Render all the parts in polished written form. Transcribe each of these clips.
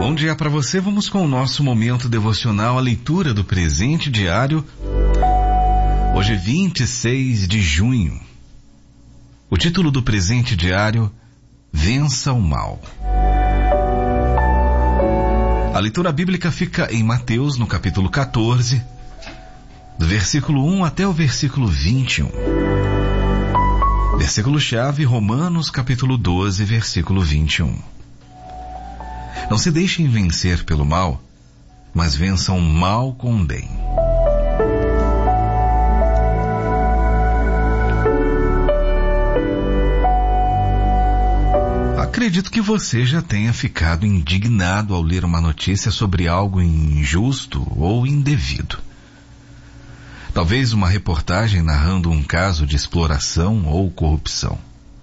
Bom dia para você. Vamos com o nosso momento devocional, a leitura do presente diário. Hoje é 26 de junho. O título do presente diário: Vença o Mal. A leitura bíblica fica em Mateus, no capítulo 14, do versículo 1 até o versículo 21. Versículo-chave, Romanos, capítulo 12, versículo 21. Não se deixem vencer pelo mal, mas vençam o mal com o bem. Acredito que você já tenha ficado indignado ao ler uma notícia sobre algo injusto ou indevido. Talvez uma reportagem narrando um caso de exploração ou corrupção.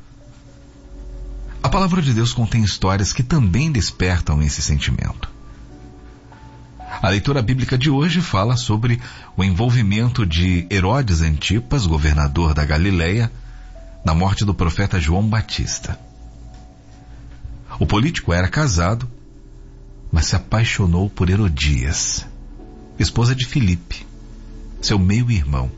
A palavra de Deus contém histórias que também despertam esse sentimento. A leitura bíblica de hoje fala sobre o envolvimento de Herodes Antipas, governador da Galileia, na morte do profeta João Batista. O político era casado, mas se apaixonou por Herodias, esposa de Filipe, seu meio-irmão.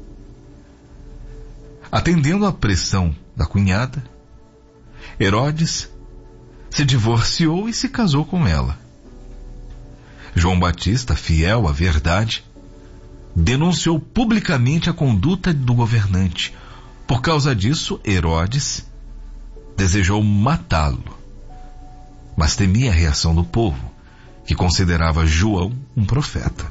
Atendendo à pressão da cunhada, Herodes se divorciou e se casou com ela. João Batista, fiel à verdade, denunciou publicamente a conduta do governante. Por causa disso, Herodes desejou matá-lo, mas temia a reação do povo, que considerava João um profeta.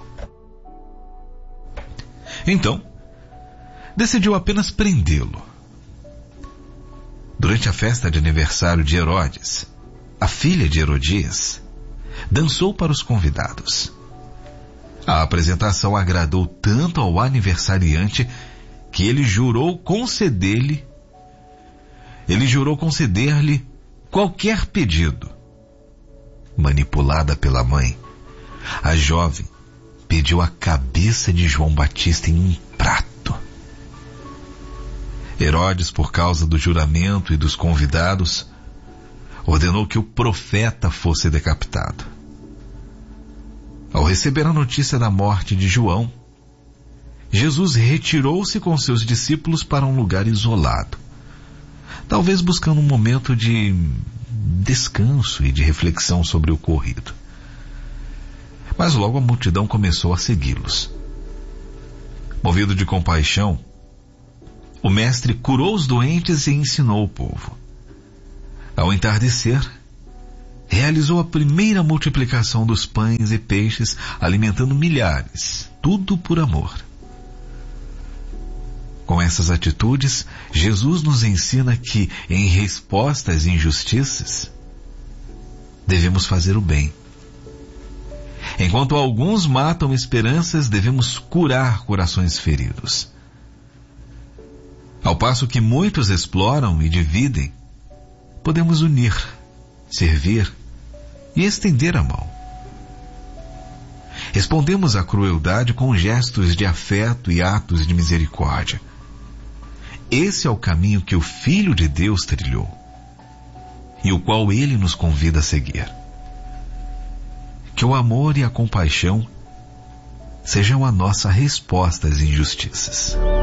Então, decidiu apenas prendê-lo. Durante a festa de aniversário de Herodes, a filha de Herodias dançou para os convidados. A apresentação agradou tanto ao aniversariante que ele jurou conceder-lhe qualquer pedido. Manipulada pela mãe, a jovem pediu a cabeça de João Batista em um prato. Herodes, por causa do juramento e dos convidados, ordenou que o profeta fosse decapitado. Ao receber a notícia da morte de João, Jesus retirou-se com seus discípulos para um lugar isolado, talvez buscando um momento de descanso e de reflexão sobre o ocorrido. Mas logo a multidão começou a segui-los. Movido de compaixão, o mestre curou os doentes e ensinou o povo. Ao entardecer, realizou a primeira multiplicação dos pães e peixes, alimentando milhares, tudo por amor. Com essas atitudes, Jesus nos ensina que, em resposta às injustiças, devemos fazer o bem. Enquanto alguns matam esperanças, devemos curar corações feridos. Ao passo que muitos exploram e dividem, podemos unir, servir e estender a mão. Respondemos à crueldade com gestos de afeto e atos de misericórdia. Esse é o caminho que o Filho de Deus trilhou e o qual ele nos convida a seguir. Que o amor e a compaixão sejam a nossa resposta às injustiças.